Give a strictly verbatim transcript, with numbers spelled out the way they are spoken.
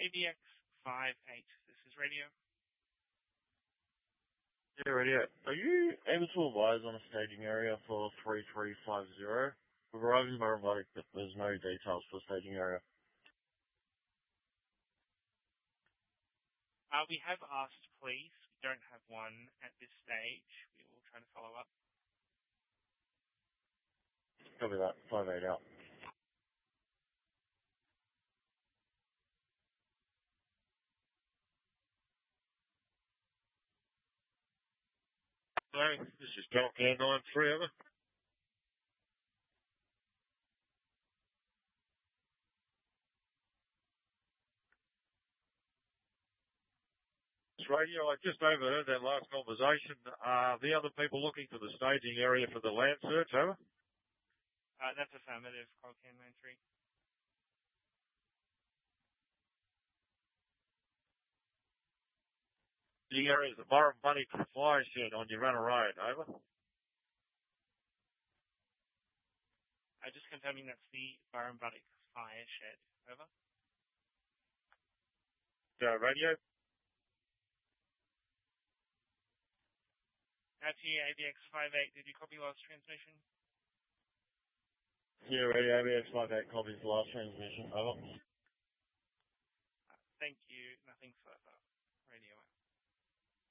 A B X five eight, this is radio. Yeah, radio. Are you able to advise on a staging area for three three five zero? We're arriving by robotic, but there's no details for the staging area. Uh, we have asked police. We don't have one at this stage. We will try to follow up. Copy that. five eight out. Hello, this is Calcan nine three, over. It's radio. I just overheard that last conversation. Are the other people looking for the staging area for the land search, over? Uh, that's affirmative, Calcan nine three. The area is the Byron Bunny Fly Shed on Urana Road, over. Uh, just confirming that's the Byron Buddick Fire Shed, over. Uh, radio. Out to you, A B X five eight, did you copy last transmission? Yeah, radio. A B X five eight copies the last transmission. Over. Uh, thank you, nothing further.